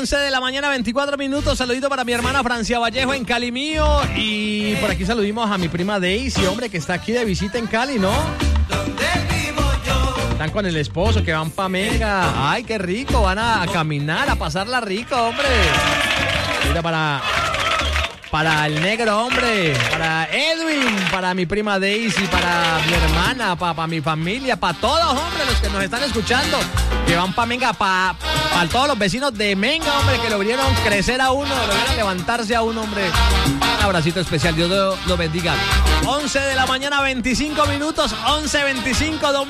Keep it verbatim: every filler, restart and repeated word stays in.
once de la mañana, veinticuatro minutos. Saludito para mi hermana Francia Vallejo en Cali mío. Y por aquí saludimos a mi prima Daisy, hombre, que está aquí de visita en Cali, ¿no? Están con el esposo, que van pa' Menga. Ay, qué rico, van a, a caminar, a pasarla rico, hombre. Mira, para... Para el negro, hombre, para Edwin, para mi prima Daisy, para mi hermana, para, para mi familia, para todos, hombre, los que nos están escuchando, que van para Menga, para, para todos los vecinos de Menga, hombre, que lo vieron crecer a uno, lo vieron levantarse a uno, hombre. Un abracito especial, Dios lo, lo bendiga. once de la mañana, veinticinco minutos, once veinticinco,